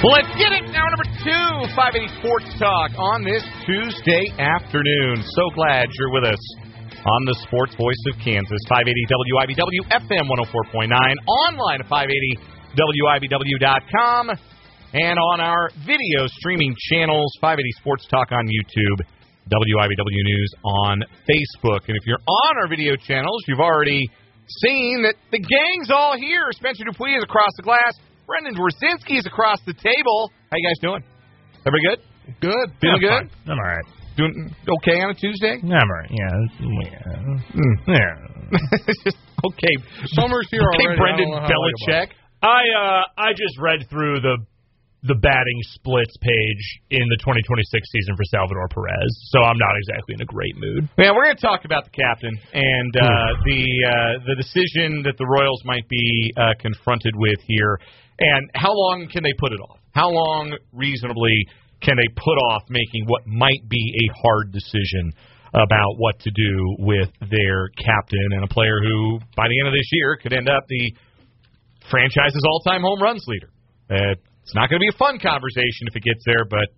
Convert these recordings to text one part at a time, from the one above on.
Let's get it. Now number 2, 580 Sports Talk on this Tuesday afternoon. So glad you're with us on the Sports Voice of Kansas, 580 WIBW, FM 104.9, online at 580WIBW.com, and on our video streaming channels, 580 Sports Talk on YouTube, WIBW News on Facebook. And if you're on our video channels, you've already seen that the gang's all here. Spencer Dupuis is across the glass. Brendan Dworzinski is across the table. How you guys doing? Everybody good? Good. Feeling good? I'm all right. Doing okay on a Tuesday? I'm all right. Yeah. Okay. Summer's here okay, already. Brendan Belichick. I just read through the batting splits page in the 2026 season for Salvador Perez, so I'm not exactly in a great mood. Yeah, we're going to talk about the captain and the decision that the Royals might be confronted with here, and how long can they put it off? How long reasonably can they put off making what might be a hard decision about what to do with their captain and a player who, by the end of this year, could end up the franchise's all-time home runs leader? It's not going to be a fun conversation if it gets there, but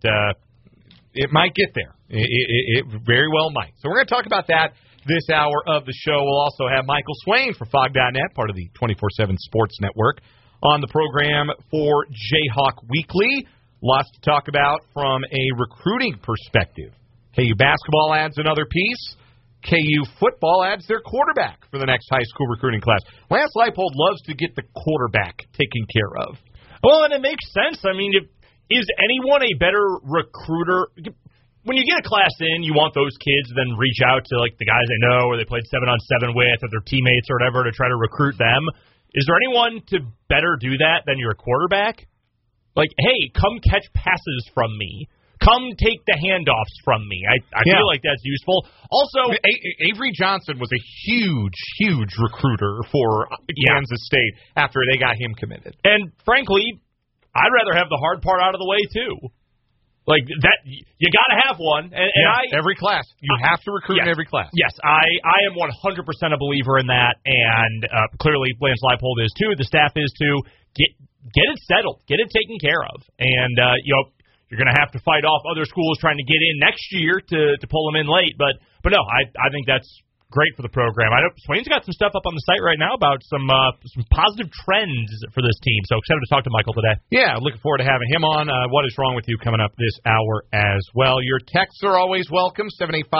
it might get there. It very well might. So we're going to talk about that this hour of the show. We'll also have Michael Swain for Fog.net, part of the 24/7 Sports Network, on the program for Jayhawk Weekly. Lots to talk about from a recruiting perspective. KU basketball adds another piece. KU football adds their quarterback for the next high school recruiting class. Lance Leipold loves to get the quarterback taken care of. Well, and it makes sense. I mean, is anyone a better recruiter? When you get a class in, you want those kids to then reach out to like the guys they know or they played 7-on-7 with or their teammates or whatever to try to recruit them. Is there anyone to better do that than your quarterback? Like, hey, come catch passes from me. Come take the handoffs from me. I feel like that's useful. Also, Avery Johnson was a huge recruiter for Kansas State after they got him committed. And frankly, I'd rather have the hard part out of the way too. Like that, you got to have one. And every class, you have to recruit in every class. Yes, I am 100% a believer in that, and clearly Lance Leipold is too. The staff is too. Get it settled, get it taken care of, and you're going to have to fight off other schools trying to get in next year to pull them in late. But no, I think that's great for the program. I know Swain's got some stuff up on the site right now about some positive trends for this team. So excited to talk to Michael today. Yeah, looking forward to having him on. What is wrong with you coming up this hour as well. Your texts are always welcome.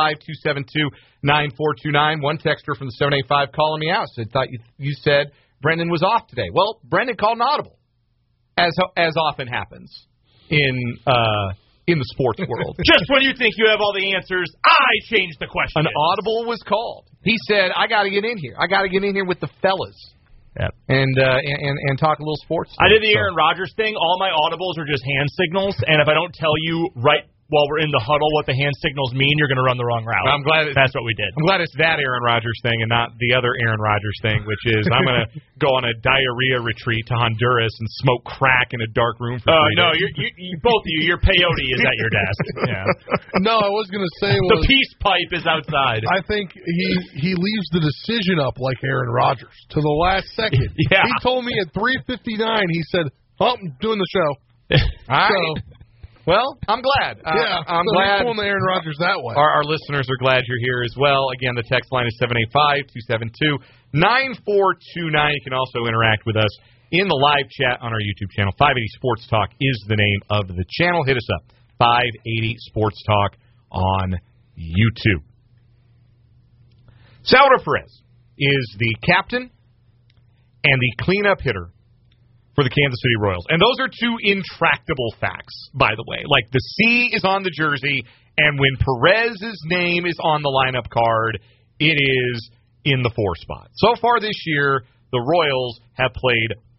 785-272-9429. One texter from the 785 calling me out thought you said Brendan was off today. Well, Brendan called an audible, as often happens in the sports world. Just when you think you have all the answers, I change the question. An audible was called. He said, I got to get in here. I got to get in here with the fellas. Yep. And talk a little sports. I did the Aaron Rodgers thing. All my audibles are just hand signals, and if I don't tell you right while we're in the huddle what the hand signals mean, you're going to run the wrong route. I'm glad that's what we did. I'm glad it's that Aaron Rodgers thing and not the other Aaron Rodgers thing, which is I'm going to go on a diarrhea retreat to Honduras and smoke crack in a dark room for 3 days. No, you both of you, your peyote is at your desk. Yeah. No, I was going to say the peace pipe is outside. I think he leaves the decision up like Aaron Rodgers to the last second. Yeah. He told me at 3:59, he said, I'm doing the show. All right. Well, I'm glad. I'm glad. Pulling the Aaron Rodgers that way. Our listeners are glad you're here as well. Again, the text line is 785-272-9429. You can also interact with us in the live chat on our YouTube channel. 580 Sports Talk is the name of the channel. Hit us up. 580 Sports Talk on YouTube. Salvador Perez is the captain and the cleanup hitter for the Kansas City Royals. And those are two intractable facts, by the way. Like, the C is on the jersey, and when Perez's name is on the lineup card, it is in the 4 spot. So far this year, the Royals have played